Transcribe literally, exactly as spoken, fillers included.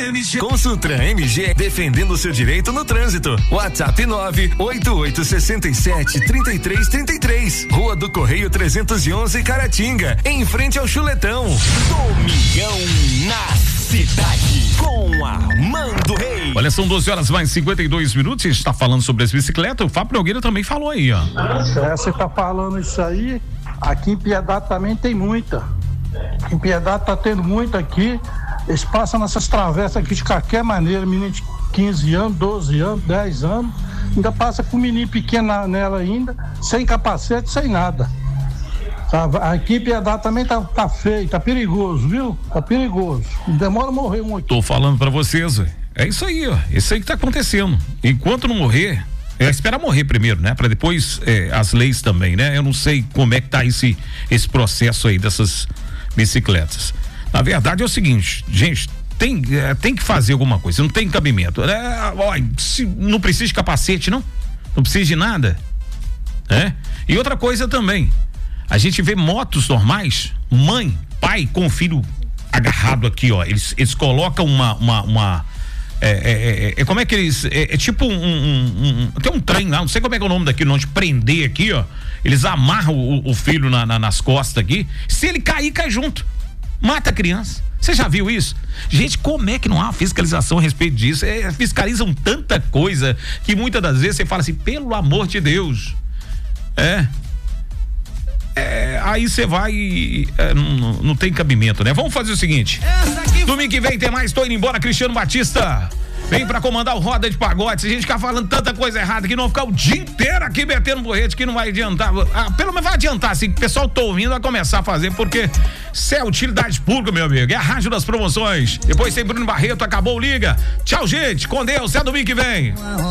M G. Consultran M G, defendendo o seu direito no trânsito. WhatsApp nove oito oito seis sete, três três três três. Rua do Correio trezentos e onze, Caratinga, em frente ao Chuletão. Domingão na cidade, com Armando Reis. Olha, são doze horas mais cinquenta e dois minutos. A gente está falando sobre as bicicletas. O Fábio Nogueira também falou aí, ó. É, você tá falando isso aí. Aqui em Piedade também tem muita. Em Piedade tá tendo muita aqui. Eles passam nessas travessas aqui de qualquer maneira. Menino de quinze anos, doze anos, dez anos. Ainda passa com um menino pequeno na, nela ainda, sem capacete, sem nada. Aqui em Piedade também tá, tá feio, tá perigoso, viu? Tá perigoso. Demora a morrer um aqui. Tô falando pra vocês, é isso aí, ó. Isso aí que tá acontecendo. Enquanto não morrer, é esperar morrer primeiro, né? Pra depois é, as leis também, né? Eu não sei como é que tá esse, esse processo aí dessas bicicletas. Na verdade é o seguinte, gente, tem, é, tem que fazer alguma coisa, não tem cabimento. É, ó, se, não precisa de capacete, não? Não precisa de nada, né? E outra coisa também, a gente vê motos normais, mãe, pai com o filho agarrado aqui, ó. Eles, eles colocam uma. uma, uma é, é, é, é, como é que eles. É, é tipo um, um, um. Tem um trem lá, não sei como é que é o nome daquilo, onde prender aqui, ó. Eles amarram o, o filho na, na, nas costas aqui. Se ele cair, cai junto. Mata a criança. Você já viu isso? Gente, como é que não há fiscalização a respeito disso? É, fiscalizam tanta coisa que muitas das vezes você fala assim, pelo amor de Deus. É. É, aí você vai, é, não, não tem cabimento, né? Vamos fazer o seguinte, domingo que vem tem mais, tô indo embora, Cristiano Batista vem pra comandar o Roda de Pagode. Se a gente ficar falando tanta coisa errada aqui, não ficar o dia inteiro aqui metendo borrete, que não vai adiantar, ah, pelo menos vai adiantar, assim, o pessoal tô ouvindo, vai começar a fazer, porque isso é utilidade pública, meu amigo, é a rádio das promoções. Depois tem Bruno Barreto, acabou o Liga, tchau gente, com Deus, até domingo que vem.